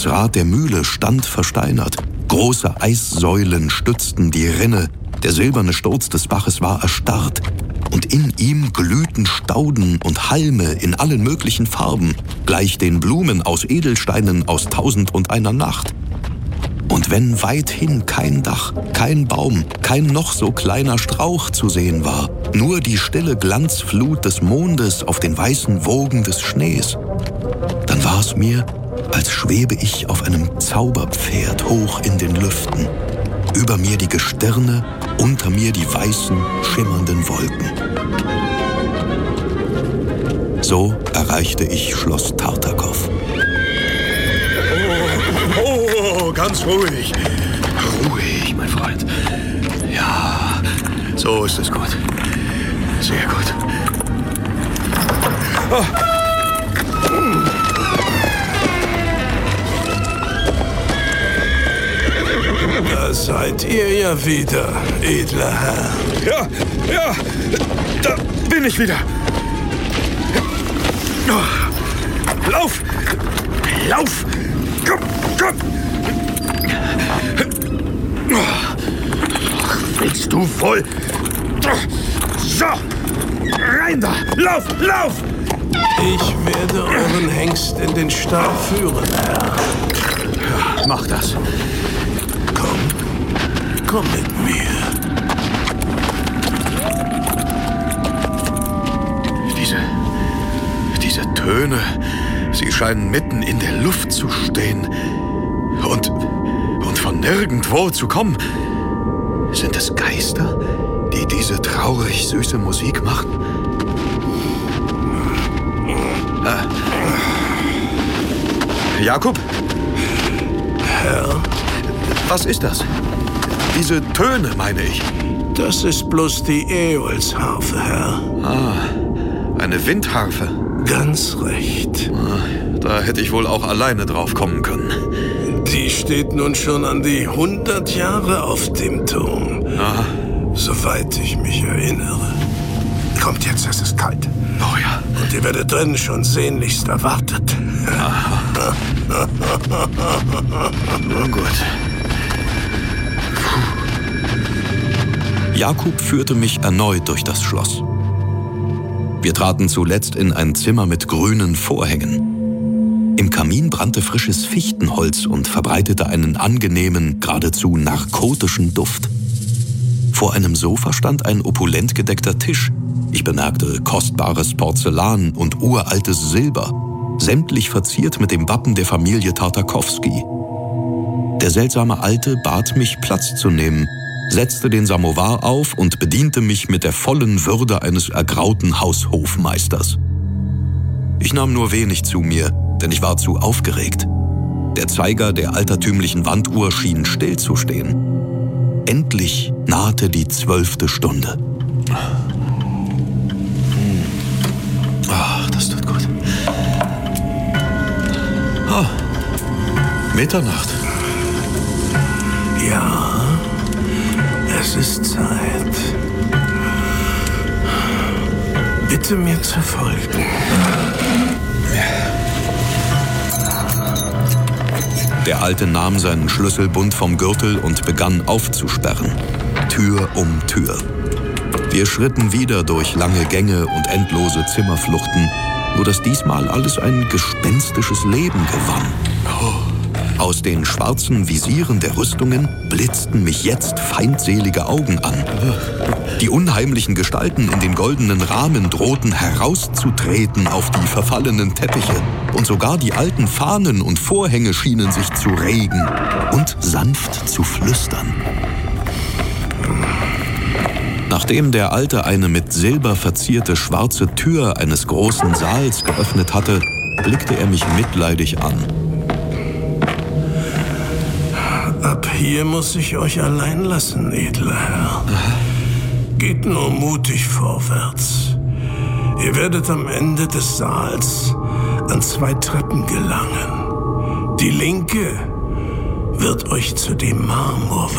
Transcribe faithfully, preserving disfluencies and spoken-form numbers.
Das Rad der Mühle stand versteinert. Große Eissäulen stützten die Rinne. Der silberne Sturz des Baches war erstarrt. Und in ihm glühten Stauden und Halme in allen möglichen Farben, gleich den Blumen aus Edelsteinen aus Tausend und einer Nacht. Und wenn weithin kein Dach, kein Baum, kein noch so kleiner Strauch zu sehen war, nur die stille Glanzflut des Mondes auf den weißen Wogen des Schnees, dann war es mir, als schwebe ich auf einem Zauberpferd hoch in den Lüften. Über mir die Gestirne, unter mir die weißen, schimmernden Wolken. So erreichte ich Schloss Tartakow. Oh, oh, ganz ruhig. Ruhig, mein Freund. Ja, so ist es gut. Sehr gut. Oh. Da seid ihr ja wieder, edler Herr. Ja, ja, da bin ich wieder. Lauf! Lauf! Komm, komm! Ach, willst du voll? So! Rein da! Lauf! Lauf! Ich werde euren Hengst in den Stall führen, Herr. Ja, mach das. Komm, komm mit mir. Diese, diese Töne, sie scheinen mitten in der Luft zu stehen und, und von nirgendwo zu kommen. Sind es Geister, die diese traurig süße Musik machen? Äh, Jakob? Herr? Was ist das? Diese Töne, meine ich. Das ist bloß die Äolsharfe, Herr. Ah, eine Windharfe. Ganz recht. Ah, da hätte ich wohl auch alleine drauf kommen können. Die steht nun schon an die hundert Jahre auf dem Turm. Aha. Soweit ich mich erinnere. Kommt jetzt, es ist kalt. Oh ja. Und ihr werdet drinnen schon sehnlichst erwartet. Aha. Na gut. Jakob führte mich erneut durch das Schloss. Wir traten zuletzt in ein Zimmer mit grünen Vorhängen. Im Kamin brannte frisches Fichtenholz und verbreitete einen angenehmen, geradezu narkotischen Duft. Vor einem Sofa stand ein opulent gedeckter Tisch. Ich bemerkte kostbares Porzellan und uraltes Silber, sämtlich verziert mit dem Wappen der Familie Tartakowski. Der seltsame Alte bat mich, Platz zu nehmen, setzte den Samowar auf und bediente mich mit der vollen Würde eines ergrauten Haushofmeisters. Ich nahm nur wenig zu mir, denn ich war zu aufgeregt. Der Zeiger der altertümlichen Wanduhr schien stillzustehen. Endlich nahte die zwölfte Stunde. Ach, das tut gut. Oh, Mitternacht. Ja, es ist Zeit. Bitte mir zu folgen. Der Alte nahm seinen Schlüsselbund vom Gürtel und begann aufzusperren. Tür um Tür. Wir schritten wieder durch lange Gänge und endlose Zimmerfluchten, nur dass diesmal alles ein gespenstisches Leben gewann. Aus den schwarzen Visieren der Rüstungen blitzten mich jetzt feindselige Augen an. Die unheimlichen Gestalten in den goldenen Rahmen drohten herauszutreten auf die verfallenen Teppiche. Und sogar die alten Fahnen und Vorhänge schienen sich zu regen und sanft zu flüstern. Nachdem der Alte eine mit Silber verzierte schwarze Tür eines großen Saals geöffnet hatte, blickte er mich mitleidig an. Ab hier muss ich euch allein lassen, edler Herr. Geht nur mutig vorwärts. Ihr werdet am Ende des Saals an zwei Treppen gelangen. Die linke wird euch zu dem Marmorwall